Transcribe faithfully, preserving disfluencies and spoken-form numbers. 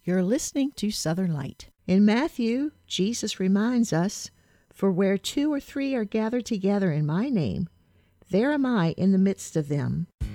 You're listening to Southern Light. In Matthew, Jesus reminds us, "For where two or three are gathered together in my name, there am I in the midst of them."